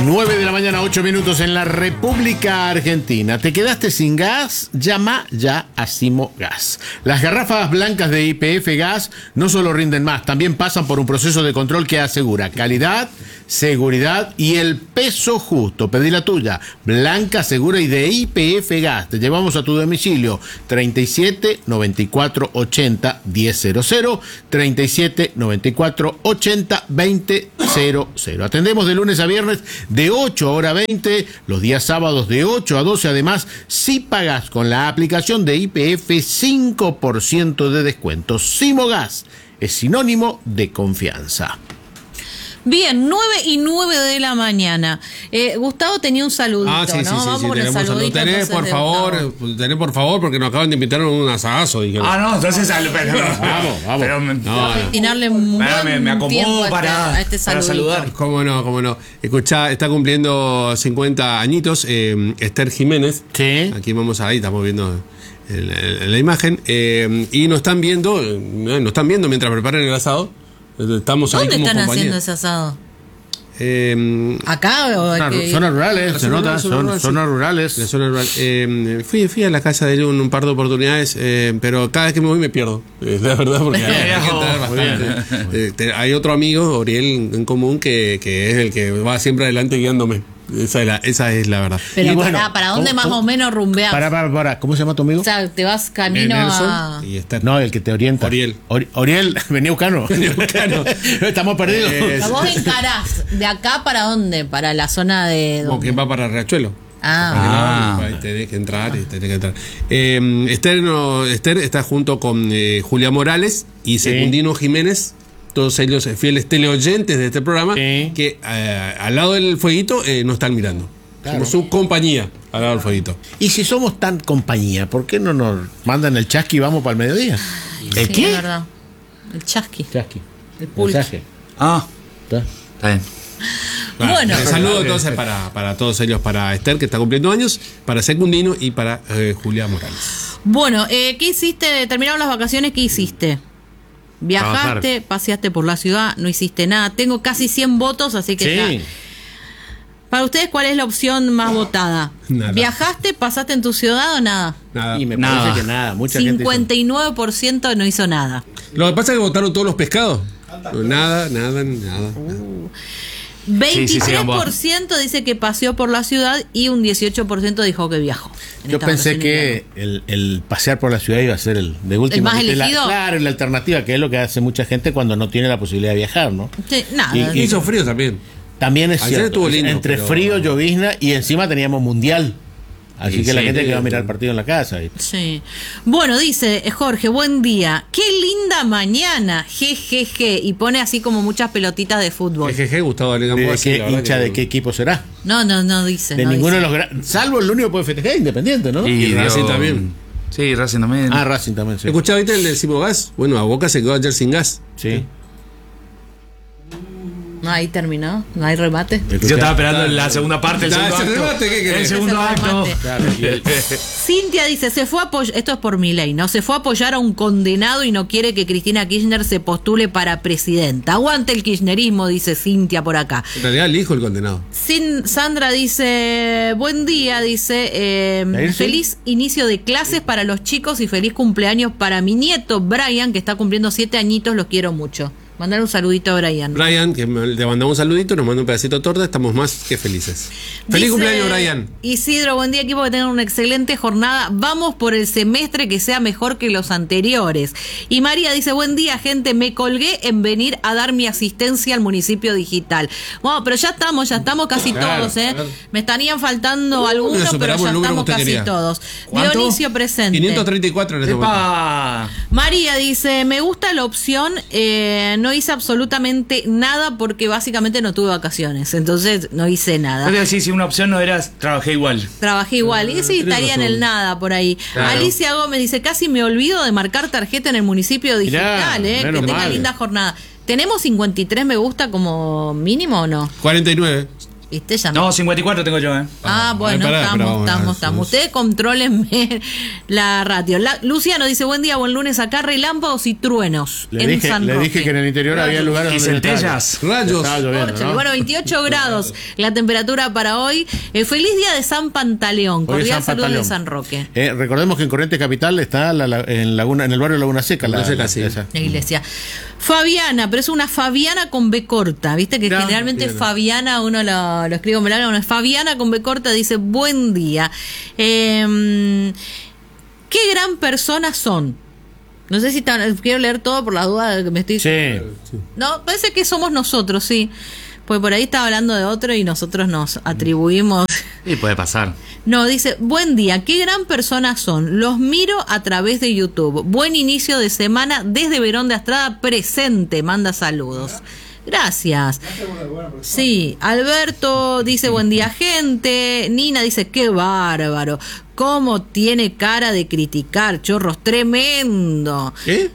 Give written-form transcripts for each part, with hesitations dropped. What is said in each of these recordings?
9 de la mañana, 8 minutos en la República Argentina. ¿Te quedaste sin gas? Llama ya a Simo Gas. Las garrafas blancas de YPF Gas no solo rinden más, también pasan por un proceso de control que asegura calidad, seguridad y el peso justo. Pedí la tuya, blanca, segura y de YPF Gas. Te llevamos a tu domicilio 37 94 80 100, 37 94 80 2000. Atendemos de lunes a viernes de 8 a hora 20, los días sábados de 8 a 12. Además, si pagas con la aplicación de YPF, 5% de descuento. Simo Gas es sinónimo de confianza. Bien, 9:09 de la mañana. Gustavo tenía un saludito, sí, ¿no? Vamos con el saludito. Tenés, por favor, porque nos acaban de invitar a un asadazo. No, entonces... Vamos. Pero destinarle un me acomodo para este saludar. Cómo no. Escuchá, está cumpliendo 50 añitos Esther Jiménez. Sí. Aquí ahí estamos viendo la imagen. Y nos están viendo mientras preparan el asado. Estamos ahí ¿Dónde como están compañía. haciendo ese asado? ¿Acá? Zonas rurales, se nota, zonas rurales. La zona rural. Fui a la casa de él un par de oportunidades, pero cada vez que me voy me pierdo. La verdad, porque hay que entrar bastante. Hay otro amigo, Oriel, en común, que es el que va siempre adelante guiándome. Esa es la verdad. Pero bueno, ¿para dónde más o menos rumbeas? Para, ¿cómo se llama tu amigo? O sea, te vas camino a... Y Esther. No, el que te orienta. Oriel. Oriel, vení a buscarnos. Estamos perdidos. Vos encarás de acá para dónde, para la zona de... Como que va para Riachuelo. Tenés que entrar. Esther está junto con Julia Morales y Secundino Jiménez, todos ellos fieles teleoyentes de este programa, que al lado del fueguito nos están mirando. Claro. Somos su compañía al lado del fueguito. Y si somos tan compañía, ¿por qué no nos mandan el chasqui y vamos para el mediodía? ¿El qué? Es verdad. El chasqui. El pulque. Está bien. Bueno. Saludo entonces para todos ellos, para Esther, que está cumpliendo años, para Secundino y para Julia Morales. Bueno, ¿qué hiciste? Terminaron las vacaciones, ¿qué hiciste? Viajaste, paseaste por la ciudad, no hiciste nada. Tengo casi 100 votos, así que ya. Para ustedes, ¿cuál es la opción más votada? Nada. ¿Viajaste, pasaste en tu ciudad o nada? Y me parece que nada. Mucha 59% no hizo nada. Lo que pasa es que votaron todos los pescados. Nada. 23% dice que paseó por la ciudad y un 18% dijo que viajó. Yo pensé que el pasear por la ciudad iba a ser el de último. ¿El más elegido? Claro, la alternativa, que es lo que hace mucha gente cuando no tiene la posibilidad de viajar, ¿no? Sí, nada. Y hizo frío también. También es ayer cierto. Estuvo lindo, entre frío, llovizna y encima teníamos mundial. Así que la gente que va a mirar el partido en la casa. Sí. Bueno, dice Jorge, buen día. Qué linda mañana. Jejeje. Y pone así como muchas pelotitas de fútbol. Jejeje, Gustavo Alegamos. ¿Qué hincha de qué equipo será? No dice. De ninguno de los salvo el único que puede festejar, Independiente, ¿no? Y Racing también. Sí, Racing también. Racing también, sí. ¿Escuchaba ahorita el del Simo Gas? Bueno, a Boca se quedó ayer sin gas. Sí. No, ahí terminó, no hay remate. Yo estaba esperando la segunda parte, el segundo acto. Cintia dice, se fue a apoyar, esto es por Milei, ¿no? Se fue a apoyar a un condenado y no quiere que Cristina Kirchner se postule para presidenta. Aguante el kirchnerismo, dice Cintia por acá. En realidad el hijo el condenado. Sandra dice, buen día, dice, feliz inicio de clases para los chicos y feliz cumpleaños para mi nieto Brian, que está cumpliendo 7 añitos, los quiero mucho. Mandar un saludito a Brian. Brian, que le mandamos un saludito, nos manda un pedacito de torta, estamos más que felices. ¡Feliz cumpleaños, Brian! Isidro, buen día, equipo, que tengan una excelente jornada. Vamos por el semestre que sea mejor que los anteriores. Y María dice, buen día, gente, me colgué en venir a dar mi asistencia al municipio digital. Bueno, pero ya estamos casi todos, ¿eh? Claro. Me estarían falando algunos, pero ya estamos casi todos. ¿Cuánto? Dionisio presente. 534 en este momento. María dice, me gusta la opción, no hice absolutamente nada porque básicamente no tuve vacaciones, entonces no hice nada. Pero si una opción no eras, trabajé igual. Y sí, estaría en el nada por ahí. Claro. Alicia Gómez dice, casi me olvido de marcar tarjeta en el municipio digital. Que tenga linda jornada. ¿Tenemos 53 me gusta como mínimo o no? 49. ¿Viste? Ya No, 54 tengo yo, bueno, vamos, estamos. Ustedes contrólenme la ratio. Luciano dice, buen día, buen lunes acá, relámpagos y truenos en San Roque. Le dije que en el interior había lugares Y donde centellas. Rayos. estaba lloviendo, Córchale. ¿no? Bueno, 28 grados la temperatura para hoy. Feliz día de San Pantaleón. Hoy es Cordial San saludos de Pantaleón. San Roque. Recordemos que en Corrientes Capital está en el barrio Laguna Seca. Laguna Seca, sí. esa. La iglesia. Fabiana, pero es una Fabiana con B corta. Viste que Ya, generalmente entiendo. Fabiana uno lo escribe con B larga, uno es Fabiana con B corta, dice buen día. Qué gran personas son. No sé si quiero leer todo por la duda de que me estoy... Sí. No, parece que somos nosotros, sí. Pues por ahí estaba hablando de otro y nosotros nos atribuimos... Y puede pasar. No, dice, buen día, qué gran personas son. Los miro a través de YouTube. Buen inicio de semana desde Verón de Astrada presente. Manda saludos. Gracias. Sí, Alberto dice, buen día, gente. Nina dice, qué bárbaro. Cómo tiene cara de criticar, chorros, tremendo. ¿Qué?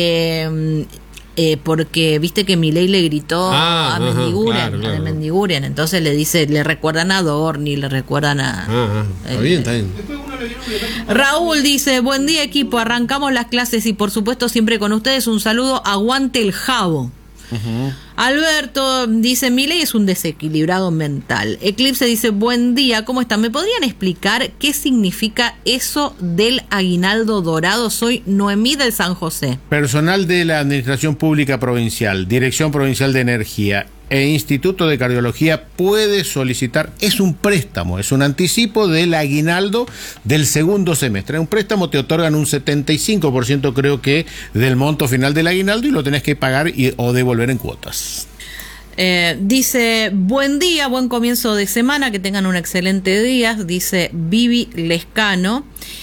Porque viste que Milei le gritó a Mendiguren, claro. a Mendiguren, entonces le dice, le recuerdan a Dorni, le recuerdan a... Está bien, está bien. Raúl dice, buen día equipo, arrancamos las clases y por supuesto siempre con ustedes un saludo, aguante el jabo. Alberto dice, Milei es un desequilibrado mental. Eclipse dice, buen día, ¿cómo están? ¿Me podrían explicar qué significa eso del aguinaldo dorado? Soy Noemí del San José. Personal de la Administración Pública Provincial, Dirección Provincial de Energía e Instituto de Cardiología puede solicitar, es un préstamo, es un anticipo del aguinaldo del segundo semestre. Un préstamo te otorgan un 75% creo que del monto final del aguinaldo y lo tenés que pagar o devolver en cuotas. Dice, buen día, buen comienzo de semana, que tengan un excelente día, dice Vivi Lescano.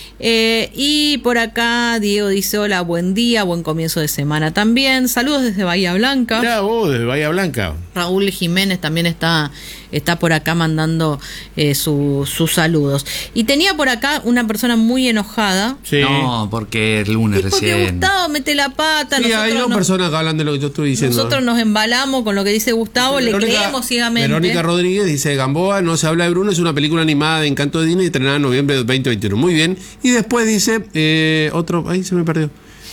Y por acá Diego dice, hola, buen día, buen comienzo de semana también. Saludos desde Bahía Blanca. Ya vos, desde Bahía Blanca. Raúl Jiménez también está por acá mandando sus saludos. Y tenía por acá una persona muy enojada. Sí. No, porque el lunes Y porque recién. Gustavo mete la pata. Sí, hay dos personas que hablan de lo que yo estoy diciendo. Nosotros nos embalamos con lo que dice Gustavo, le creemos ciegamente. Verónica Rodríguez dice, Gamboa, no se habla de Bruno, es una película animada de Encanto de Disney estrenada en noviembre de 2021. Muy bien. Y después dice, otro, ahí se me perdió.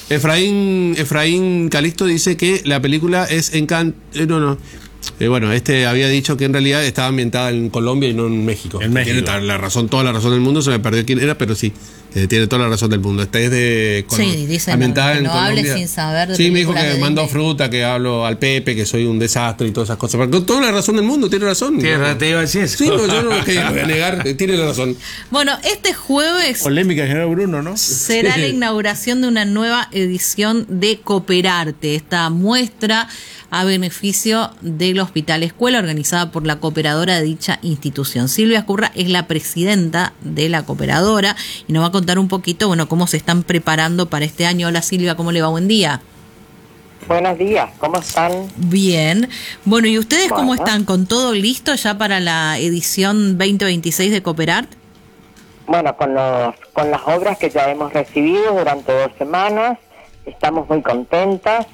Efraín Calisto dice que la película es Encanto... bueno, había dicho que en realidad estaba ambientada en Colombia y no en México. En México. Tiene toda la razón del mundo, se me perdió quién era, pero sí, tiene toda la razón del mundo. Esta es de Sí, dice ambientada que en no Colombia. hable sin saber de sí, me dijo películas que de mandó Disney. fruta, que hablo al Pepe, que soy un desastre y todas esas cosas. Pero con toda la razón del mundo, tiene razón. Te iba a decir eso. Sí, no, yo no que voy a negar, tiene la razón. Bueno, este jueves Polémica general Bruno, ¿no? será la inauguración de una nueva edición de Cooperarte, esta muestra a beneficio del Hospital Escuela organizada por la cooperadora de dicha institución. Silvia Escurra es la presidenta de la cooperadora y nos va a contar un poquito, bueno, cómo se están preparando para este año. Hola Silvia, ¿cómo le va? Buen día. Buenos días, ¿cómo están? Bien. Bueno, ¿y ustedes cómo Bueno. están? ¿Con todo listo ya para la edición 2026 de Cooperarte? Bueno, con las obras que ya hemos recibido durante 2 semanas, estamos muy contentas,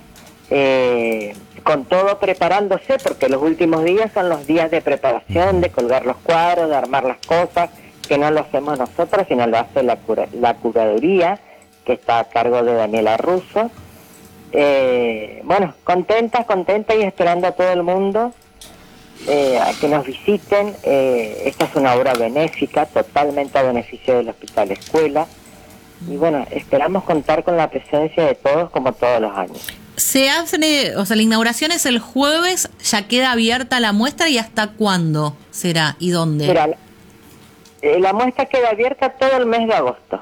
con todo preparándose, porque los últimos días son los días de preparación, de colgar los cuadros, de armar las cosas, que no lo hacemos nosotros, sino lo hace la curaduría, que está a cargo de Daniela Russo. Bueno, contentas y esperando a todo el mundo a que nos visiten. Esta es una obra benéfica, totalmente a beneficio del Hospital Escuela. Y bueno, esperamos contar con la presencia de todos como todos los años. Se hace, o sea, la inauguración es el jueves, ya queda abierta la muestra, ¿y hasta cuándo será y dónde? Mira, la muestra queda abierta todo el mes de agosto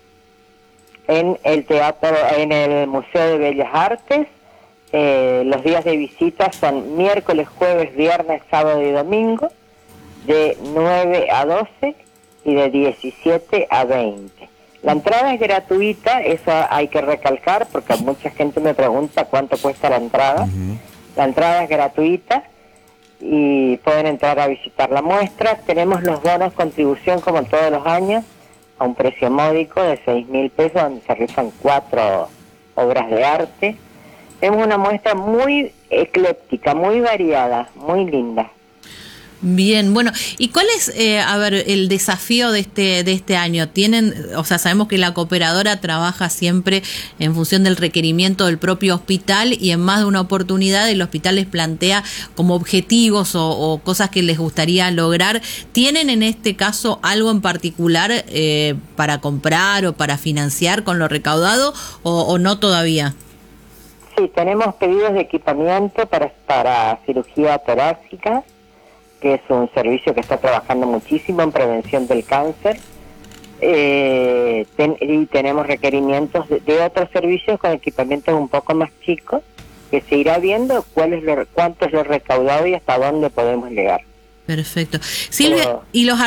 en el teatro, en el Museo de Bellas Artes. Los días de visita son miércoles, jueves, viernes, sábado y domingo, de 9 a 12 y de 17 a 20. La entrada es gratuita, eso hay que recalcar porque mucha gente me pregunta cuánto cuesta la entrada. La entrada es gratuita y pueden entrar a visitar la muestra. Tenemos los bonos contribución como todos los años a un precio módico de 6.000 pesos, donde se rifan 4 obras de arte. Tenemos una muestra muy ecléptica, muy variada, muy linda. Bien, bueno, ¿y cuál es, a ver, el desafío de este año? Tienen, o sea, sabemos que la cooperadora trabaja siempre en función del requerimiento del propio hospital y en más de una oportunidad el hospital les plantea como objetivos o cosas que les gustaría lograr. ¿Tienen en este caso algo en particular para comprar o para financiar con lo recaudado o no todavía? Sí, tenemos pedidos de equipamiento para cirugía torácica, que es un servicio que está trabajando muchísimo en prevención del cáncer, y tenemos requerimientos de otros servicios con equipamientos un poco más chicos, que se irá viendo cuánto es lo recaudado y hasta dónde podemos llegar. Perfecto. Silvia, ¿y los